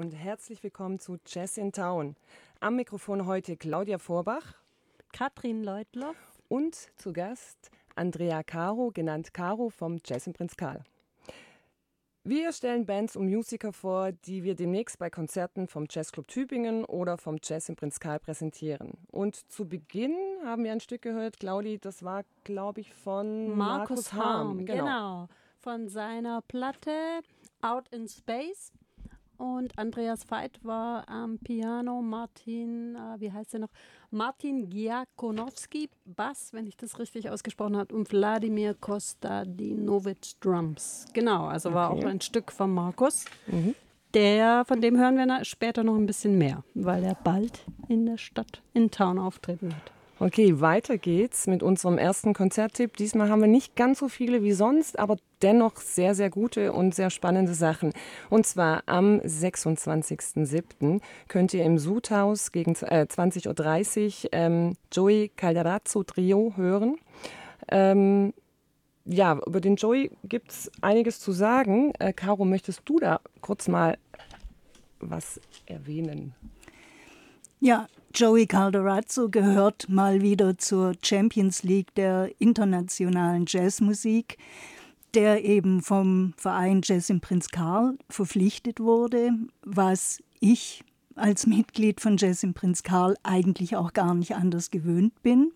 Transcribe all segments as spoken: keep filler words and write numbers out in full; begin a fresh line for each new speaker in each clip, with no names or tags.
und herzlich willkommen zu Jazz in Town. Am Mikrofon heute Claudia Vorbach,
Katrin Leutloff
und zu Gast Andrea Caro, genannt Caro vom Jazz im Prinz Karl. Wir stellen Bands und Musiker vor, die wir demnächst bei Konzerten vom Jazzclub Tübingen oder vom Jazz im Prinz Karl präsentieren. Und zu Beginn haben wir ein Stück gehört, Claudi, das war, glaube ich, von
Markus
Markus Harm.
Harm, genau. genau, von seiner Platte Out in Space. Und Andreas Veit war am Piano, Martin, äh, wie heißt er noch? Martin Giakonowski, Bass, wenn ich das richtig ausgesprochen habe, und Wladimir Kostadinovic, Drums. Genau, also okay. War auch ein Stück von Markus. Mhm. Der, von dem hören wir später noch ein bisschen mehr, weil er bald in der Stadt, in Town auftreten wird.
Okay, weiter geht's mit unserem ersten Konzerttipp. Diesmal haben wir nicht ganz so viele wie sonst, aber dennoch sehr, sehr gute und sehr spannende Sachen. Und zwar am sechsundzwanzigsten siebten könnt ihr im Sudhaus gegen äh, zwanzig Uhr dreißig ähm, Joey Calderazzo Trio hören. Ähm, ja, über den Joey gibt es einiges zu sagen. Äh, Caro, möchtest du da kurz mal was erwähnen?
Ja, Joey Calderazzo gehört mal wieder zur Champions League der internationalen Jazzmusik, der eben vom Verein Jazz im Prinz Karl verpflichtet wurde, was ich als Mitglied von Jazz im Prinz Karl eigentlich auch gar nicht anders gewöhnt bin.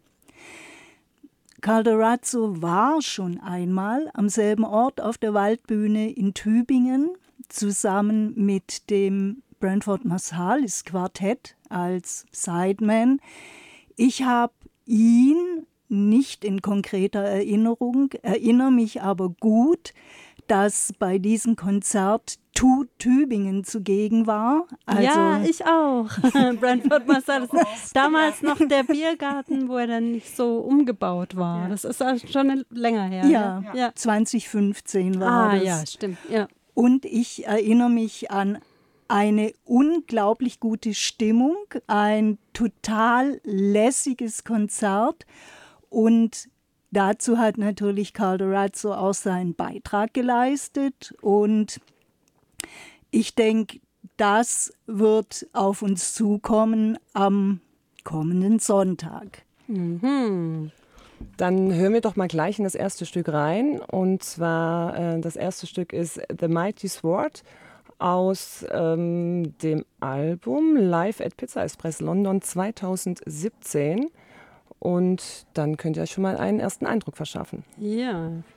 Calderazzo war schon einmal am selben Ort auf der Waldbühne in Tübingen zusammen mit dem Branford Marsalis Quartett als Sideman. Ich habe ihn nicht in konkreter Erinnerung, erinnere mich aber gut, dass bei diesem Konzert Tu Tübingen zugegen war.
Also ja, ich auch. Branford Marsalis. Damals noch der Biergarten, wo er dann nicht so umgebaut war. Ja. Das ist also schon länger her.
Ja, ja. ja. zwanzig fünfzehn war
ah,
das.
Ah ja, stimmt. Ja.
Und ich erinnere mich an eine unglaublich gute Stimmung, ein total lässiges Konzert, und dazu hat natürlich Calderazzo auch seinen Beitrag geleistet, und ich denke, das wird auf uns zukommen am kommenden Sonntag.
Mhm. Dann hören wir doch mal gleich in das erste Stück rein, und zwar äh, das erste Stück ist The Mighty Sword aus ähm, dem Album Live at Pizza Express London zweitausendsiebzehn. Und dann könnt ihr euch schon mal einen ersten Eindruck verschaffen.
Ja,